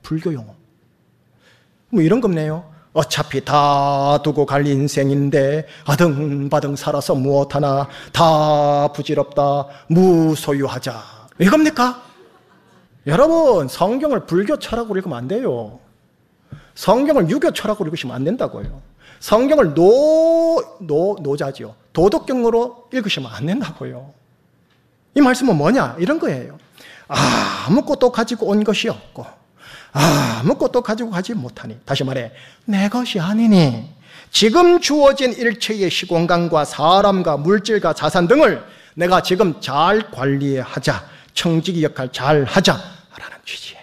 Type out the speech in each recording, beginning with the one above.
불교 용어. 뭐 이런 겁네요. 어차피 다 두고 갈 인생인데 아등바등 살아서 무엇하나 다 부질없다 무소유하자. 이겁니까? 여러분, 성경을 불교 철학으로 읽으면 안 돼요. 성경을 유교 철학으로 읽으시면 안 된다고요. 성경을 노자지요. 도덕경으로 읽으시면 안 된다고요. 이 말씀은 뭐냐? 이런 거예요. 아무것도 가지고 온 것이 없고 아무것도 가지고 가지 못하니, 다시 말해 내 것이 아니니 지금 주어진 일체의 시공간과 사람과 물질과 자산 등을 내가 지금 잘 관리하자, 청지기 역할 잘 하자라는 취지예요.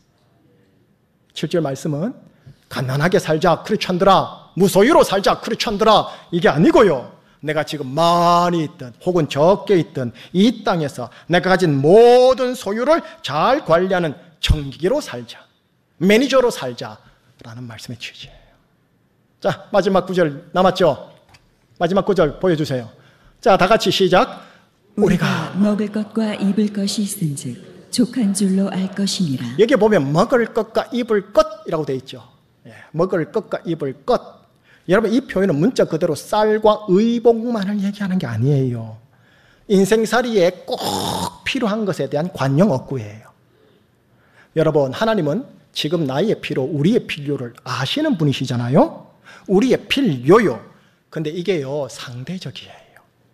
7절 말씀은 가난하게 살자 크리스찬들아, 무소유로 살자 크리스찬들아, 이게 아니고요. 내가 지금 많이 있든 혹은 적게 있든 이 땅에서 내가 가진 모든 소유를 잘 관리하는 청지기로 살자, 매니저로 살자라는 말씀의 취지예요. 자, 마지막 구절 남았죠? 마지막 구절 보여주세요. 자, 다 같이 시작. 우리가 먹을 것과 입을 것이 있은즉 족한 줄로 알 것이니라. 여기 보면 먹을 것과 입을 것이라고 되어 있죠. 먹을 것과 입을 것. 여러분, 이 표현은 문자 그대로 쌀과 의복만을 얘기하는 게 아니에요. 인생살이에 꼭 필요한 것에 대한 관용 어구예요. 여러분, 하나님은 지금 나의 필요, 우리의 필요를 아시는 분이시잖아요. 우리의 필요요. 근데 이게요, 상대적이에요.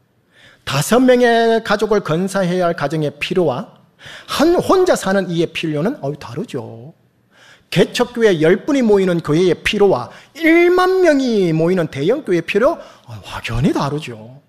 5명의 가족을 건사해야 할 가정의 필요와 혼자 사는 이의 필요는 다르죠. 개척교회 10분이 모이는 교회의 필요와 1만 명이 모이는 대형교회의 필요, 확연히 다르죠.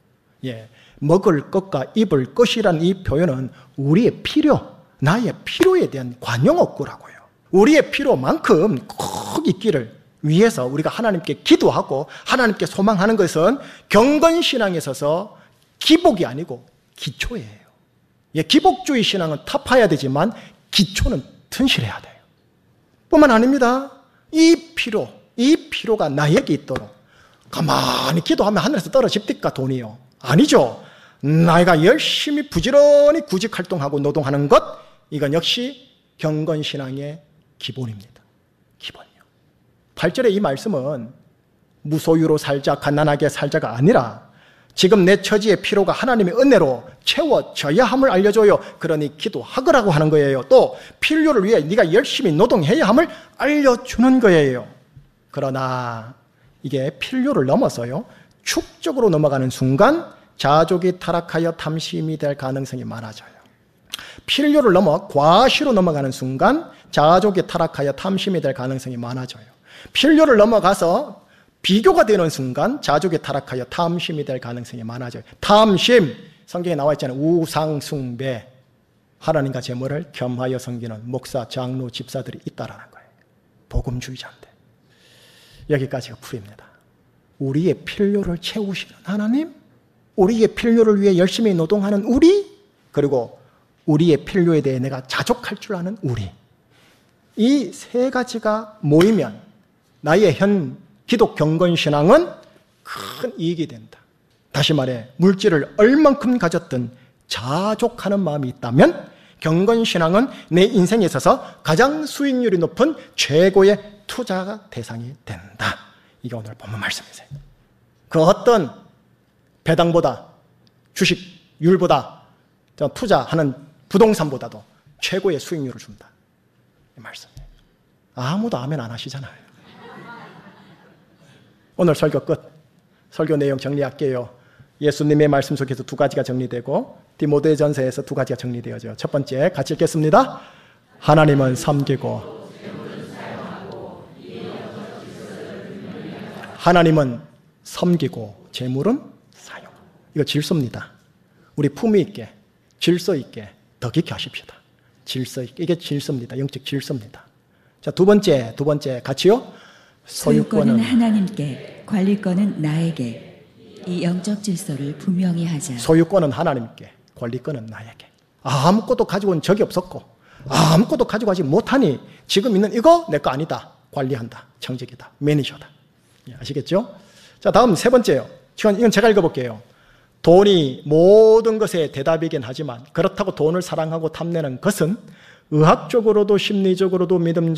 먹을 것과 입을 것이라는 이 표현은 우리의 필요, 나의 필요에 대한 관용어구라고요. 우리의 필요만큼 꼭 있기를 위해서 우리가 하나님께 기도하고 하나님께 소망하는 것은 경건신앙에 있어서 기복이 아니고 기초예요. 기복주의 신앙은 타파해야 되지만 기초는 튼실해야 돼요. 뿐만 아닙니다. 이 필요가 나에게 있도록 가만히 기도하면 하늘에서 떨어집니까? 돈이요? 아니죠. 나이가 열심히 부지런히 구직 활동하고 노동하는 것, 이건 역시 경건신앙의 기본입니다. 기본이요. 8절의 이 말씀은 무소유로 살자, 가난하게 살자가 아니라 지금 내 처지의 필요가 하나님의 은혜로 채워져야 함을 알려줘요. 그러니 기도하거라고 하는 거예요. 또 필요를 위해 네가 열심히 노동해야 함을 알려주는 거예요. 그러나 이게 필요를 넘어서요, 축적으로 넘어가는 순간 자족이 타락하여 탐심이 될 가능성이 많아져요. 필요를 넘어 과시로 넘어가는 순간 자족이 타락하여 탐심이 될 가능성이 많아져요. 필요를 넘어가서 비교가 되는 순간 자족이 타락하여 탐심이 될 가능성이 많아져요. 탐심, 성경에 나와 있잖아요. 우상숭배, 하나님과 재물을 겸하여 섬기는 목사, 장로, 집사들이 있다라는 거예요. 복음주의자인데. 여기까지가 풀입니다. 우리의 필요를 채우시는 하나님, 우리의 필요를 위해 열심히 노동하는 우리, 그리고 우리의 필요에 대해 내가 자족할 줄 아는 우리, 이 세 가지가 모이면 나의 현 기독 경건신앙은 큰 이익이 된다. 다시 말해 물질을 얼만큼 가졌든 자족하는 마음이 있다면 경건신앙은 내 인생에 있어서 가장 수익률이 높은 최고의 투자 대상이 된다. 이게 오늘 본문 말씀이세요. 그 어떤 배당보다, 주식률보다, 투자하는 부동산보다도 최고의 수익률을 준다. 이 말씀이에요. 아무도 아멘 안 하시잖아요. 오늘 설교 끝. 설교 내용 정리할게요. 예수님의 말씀 속에서 2가지가 정리되고 디모데전서에서 2가지가 정리되어져요. 첫 번째 같이 읽겠습니다. 하나님은 섬기고 하나님은 섬기고 재물은 사용. 이거 질서입니다. 우리 품위 있게, 질서 있게 더 깊게 하십시다. 질서 있게. 이게 질서입니다. 영적 질서입니다. 자, 두 번째 같이요. 소유권은 하나님께, 관리권은 나에게. 이 영적 질서를 분명히 하자. 소유권은 하나님께, 관리권은 나에게. 아무것도 가지고 온 적이 없었고 아무것도 가지고 가지 못하니 지금 있는 이거 내 거 아니다. 관리한다. 청직이다. 매니저다. 아시겠죠? 자, 다음 세 번째요. 이건 제가 읽어볼게요. 돈이 모든 것의 대답이긴 하지만 그렇다고 돈을 사랑하고 탐내는 것은 의학적으로도 심리적으로도 믿음적으로도